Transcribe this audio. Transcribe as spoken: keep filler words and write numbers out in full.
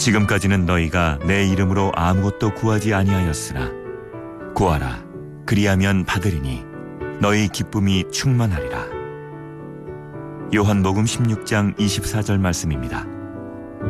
지금까지는 너희가 내 이름으로 아무것도 구하지 아니하였으나 구하라, 그리하면 받으리니 너희 기쁨이 충만하리라. 요한복음 십육 장 이십사 절 말씀입니다.